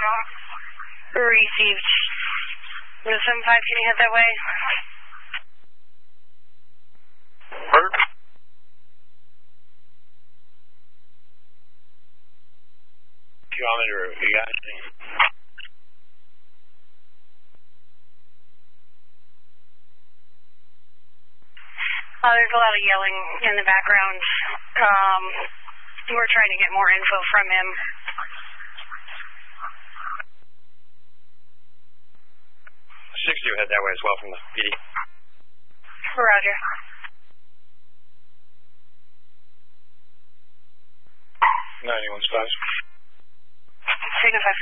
Received. The 7-5, can you head that way? Bert. Kilometer, you got anything? There's a lot of yelling in the background. We're trying to get more info from him. 60 head that way as well from the PD. Roger. Anyone's fast. Signify.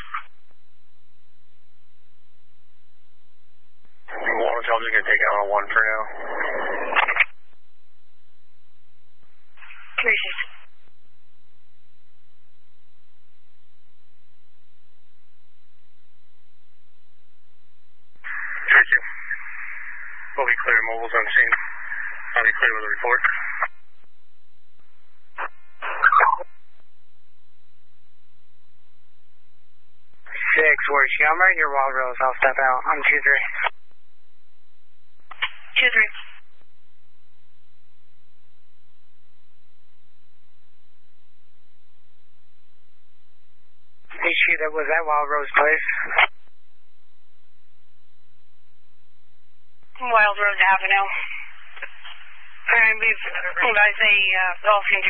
You want to tell me you can take out on 1 for now? Received. Thank you. We'll be clear. Mobile's on scene. I'll be clear with a report. 6, where's you? I'm right near Wild Rose. I'll step out. I'm 2-3. 2-3. HQ, that was at Wild Rose Place. Wild Rose Avenue. Alright, we've advised all seem to